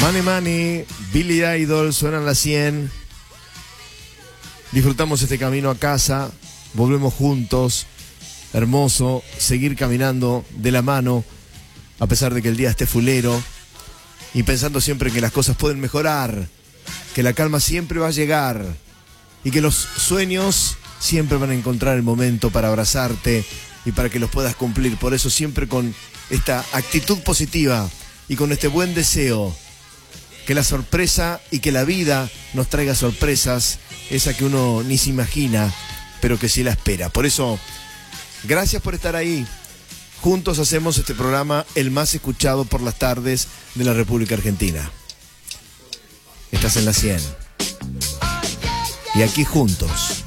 Money Money, Billy Idol, suenan las 100. Disfrutamos este camino a casa, volvemos juntos. Hermoso seguir caminando de la mano, a pesar de que el día esté fulero, y pensando siempre que las cosas pueden mejorar, que la calma siempre va a llegar, y que los sueños siempre van a encontrar el momento para abrazarte y para que los puedas cumplir. Por eso siempre con esta actitud positiva y con este buen deseo, que la sorpresa y que la vida nos traiga sorpresas, esa que uno ni se imagina, pero que sí la espera. Por eso, gracias por estar ahí. Juntos hacemos este programa el más escuchado por las tardes de la República Argentina. Estás en la 100. Y aquí juntos